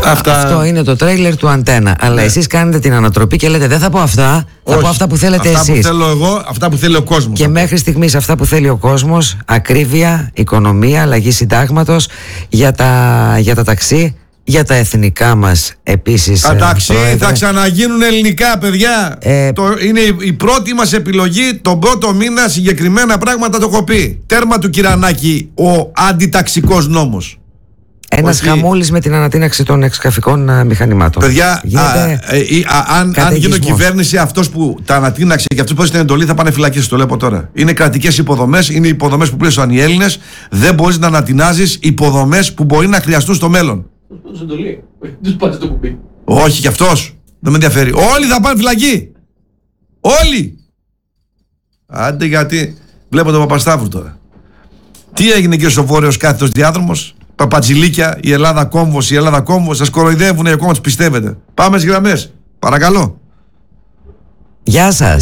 Αυτό είναι το τρέιλερ του Αντένα. Αλλά εσείς κάνετε την ανατροπή και λέτε δεν θα πω αυτά. Θα πω αυτά που θέλετε εσείς. Αυτά που θέλω εγώ, αυτά που θέλει ο κόσμος. Και μέχρι στιγμής αυτά που θέλει ο κόσμος: ακρίβεια, οικονομία, αλλαγή συντάγματος για τα ταξί. Για τα εθνικά μας επίσης. Τα ταξί θα ξαναγίνουν ελληνικά, παιδιά. Είναι η πρώτη μας επιλογή. Τον πρώτο μήνα συγκεκριμένα πράγματα το έχω πει. Τέρμα του Κυρανάκη ο αντιταξικός νόμος. Ένας χαμούλης με την ανατείναξη των εξκαφικών μηχανημάτων. Παιδιά, αν γίνω κυβέρνηση, αυτός που τα ανατείναξε και αυτός που έδωσε την εντολή θα πάνε φυλακές. Το λέω από τώρα. Είναι κρατικές υποδομές, είναι υποδομές που πλήρωσαν οι Έλληνες. Δεν μπορείς να ανατινάζεις υποδομές που μπορεί να χρειαστούν στο μέλλον. Όχι κι αυτός. Δεν με ενδιαφέρει. Όλοι θα πάνε φυλακή. Όλοι. Άντε, γιατί βλέπω τον Παπασταύρου τώρα. Τι έγινε και στο βόρειος κάθετος διάδρομος? Παπατζηλίκια, η Ελλάδα κόμβος, η Ελλάδα κόμβος. Σας κοροϊδεύουνε, ακόμα τους πιστεύετε. Πάμε στις γραμμές. Παρακαλώ. Γεια σας.